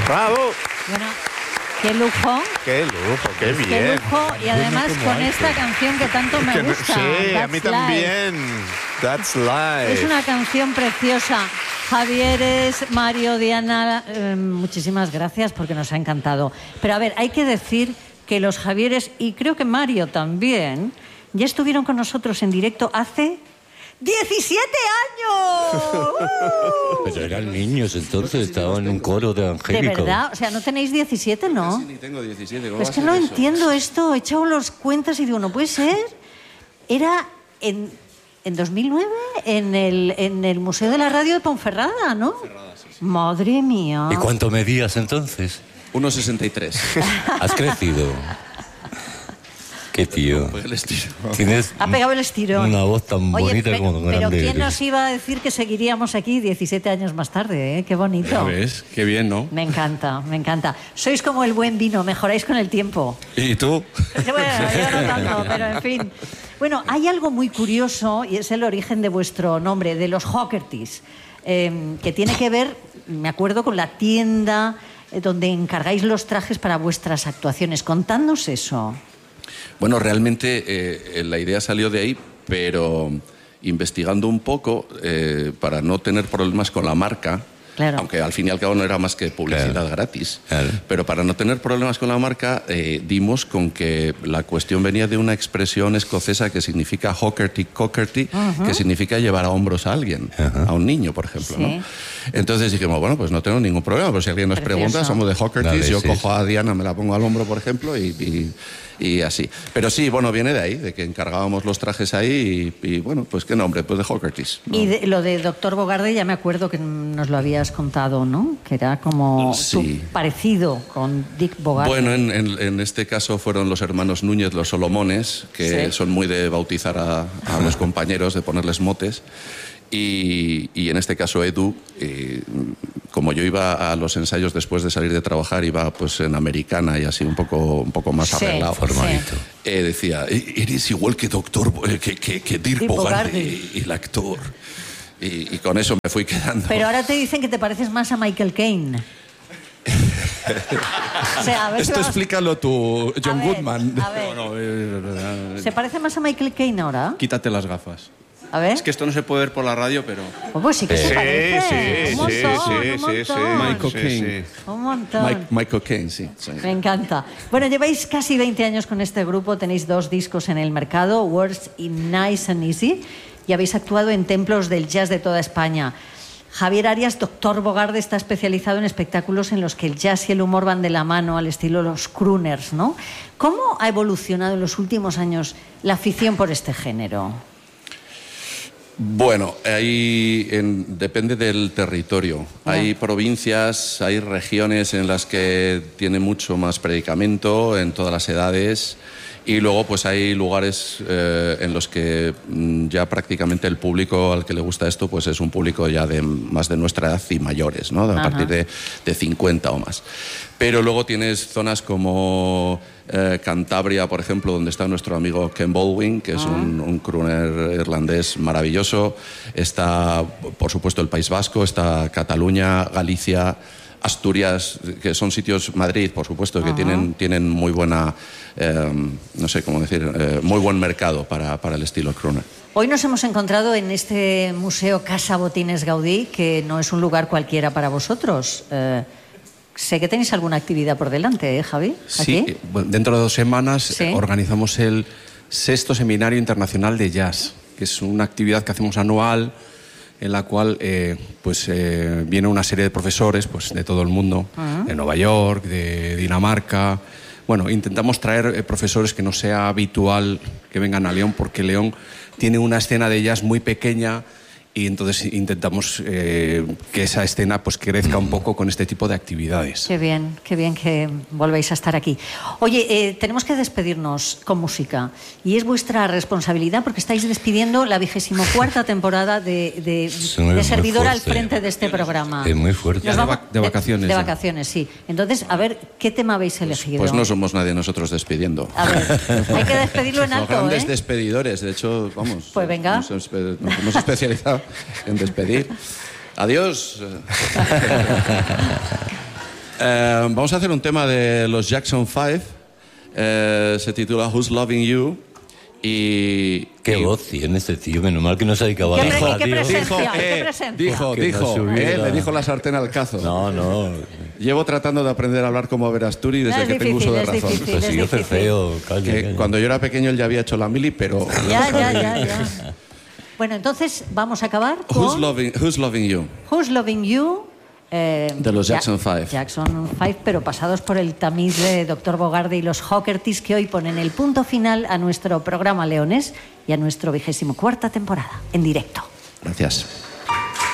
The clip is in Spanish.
¡Bravo! Bueno, qué lujo. ¡Qué lujo! ¡Qué bien! Qué lujo, y además con esta canción que tanto me gusta. Sí, a mí también. That's Life. Es una canción preciosa. Javieres, Mario, Diana, muchísimas gracias porque nos ha encantado. Pero a ver, hay que decir que los Javieres, y creo que Mario también, ya estuvieron con nosotros en directo hace 17 años. Pero eran niños entonces, estaban en un coro de angélico. ¿De verdad? O sea, ¿no tenéis 17, no? Sí, ni tengo 17. Es que no entiendo esto. He echado las cuentas y digo, no puede ser. Era en 2009 en el Museo de la Radio de Ponferrada, ¿no? Ponferrada, sí. Madre mía. ¿Y cuánto medías entonces? 1,63. ¿Has crecido? Qué tío. Pues el estilo. Tienes Ha pegado el estirón. una voz tan bonita como grande. Pero ¿quién eres. nos iba a decir que seguiríamos aquí 17 años más tarde? Qué bonito. Ya ves, qué bien, ¿no? Me encanta, me encanta. Sois como el buen vino, mejoráis con el tiempo. ¿Y tú? Bueno, yo no tanto, pero en fin. Bueno, hay algo muy curioso y es el origen de vuestro nombre, de los Hockertys, que tiene que ver, me acuerdo, con la tienda donde encargáis los trajes para vuestras actuaciones. Contadnos eso. Bueno, realmente la idea salió de ahí, pero investigando un poco, para no tener problemas con la marca, Claro. aunque al fin y al cabo no era más que publicidad gratis, Claro. pero para no tener problemas con la marca, dimos con que la cuestión venía de una expresión escocesa que significa hockerty cockerty, que significa llevar a hombros a alguien, a un niño, por ejemplo. Sí. ¿no? Entonces dijimos, bueno, pues no tengo ningún problema, pero si alguien nos Precioso. pregunta, somos de hockertys, Vale, yo sí. cojo a Diana, me la pongo al hombro, por ejemplo, y así. Pero sí, bueno, viene de ahí, de que encargábamos los trajes ahí y bueno, pues qué nombre, pues de Hockertys. ¿no? Y lo de Doctor Bogarde ya me acuerdo que nos lo habías contado, ¿no? Que era como Sí. parecido con Dick Bogarde. Bueno, en este caso fueron los hermanos Núñez, los Solomones, que Sí. son muy de bautizar a los compañeros, de ponerles motes. Y en este caso Edu, como yo iba a los ensayos después de salir de trabajar, iba pues en americana y así un poco más Sí, arreglado. Formalito. Decía, eres igual que que Dirk Dirk Bogarde, Bogarde. el actor. Y con eso me fui quedando. Pero ahora te dicen que te pareces más a Michael Caine. O sea, a ver si Esto vamos- explícalo tú, John A ver, Goodman. a ver. No, es verdad. ¿Se parece más a Michael Caine ahora? Quítate las gafas. A ver. Es que esto no se puede ver por la radio, pero... Pues sí que se Sí, parece. Un sí, montón, sí, un sí, sí. montón. Michael Sí, Caine. sí. Un montón. Michael Caine, sí. Me encanta. Bueno, lleváis casi 20 años con este grupo, tenéis 2 discos en el mercado, Words y Nice and Easy, y habéis actuado en templos del jazz de toda España. Javier Arias, Doctor Bogarde, está especializado en espectáculos en los que el jazz y el humor van de la mano, al estilo los crooners, ¿no? ¿Cómo ha evolucionado en los últimos años la afición por este género? Bueno, depende del territorio. Hay provincias, hay regiones en las que tiene mucho más predicamento, en todas las edades, y luego pues hay lugares en los que ya prácticamente el público al que le gusta esto pues es un público ya de más de nuestra edad y mayores, ¿no? A partir de 50 o más. Pero luego tienes zonas como Cantabria, por ejemplo, donde está nuestro amigo Ken Baldwin, que es un crooner irlandés maravilloso. Está, por supuesto, el País Vasco, está Cataluña, Galicia, Asturias, que son sitios, Madrid, por supuesto, que tienen muy buena, no sé cómo decir, muy buen mercado para el estilo crooner. Hoy nos hemos encontrado en este museo Casa Botines Gaudí, que no es un lugar cualquiera para vosotros. Sé que tenéis alguna actividad por delante, ¿eh, Javi? Sí, ¿Aquí? bueno, dentro de 2 semanas Sí. organizamos el 6º Seminario Internacional de Jazz, que es una actividad que hacemos anual en la cual viene una serie de profesores pues, de todo el mundo, de Nueva York, de Dinamarca. Bueno, intentamos traer profesores que no sea habitual que vengan a León, porque León tiene una escena de jazz muy pequeña y entonces intentamos que esa escena pues crezca un poco con este tipo de actividades. Qué bien que volvéis a estar aquí. Oye, tenemos que despedirnos con música y es vuestra responsabilidad porque estáis despidiendo la 24ª temporada de servidora al frente de este programa. Es muy fuerte. Nos vamos- De vacaciones De ya. vacaciones, sí. Entonces, a ver, ¿qué tema habéis elegido? Pues no somos nadie nosotros despidiendo. A ver, hay que despedirlo en Somos alto, grandes ¿eh? despedidores, de hecho, vamos. Pues venga. Nos hemos especializado en despedir. Adiós. Vamos a hacer un tema de los Jackson 5. Se titula Who's Loving You. Qué voz tiene este tío, menos mal que no se ha dedicado a la radio. ¿Qué presencia? Le dijo la sartén al cazo. No. Llevo tratando de aprender a hablar como Verasturi desde que tengo uso de razón. Pues sí, yo feo. Cuando yo era pequeño él ya había hecho la mili, pero... Ya. Bueno, entonces vamos a acabar con... Who's Loving You? Who's Loving You? De los Jackson 5. Jackson 5, pero pasados por el tamiz de Dr. Bogarde y los Hockertys, que hoy ponen el punto final a nuestro programa Leones y a nuestro 24ª temporada, en directo. Gracias.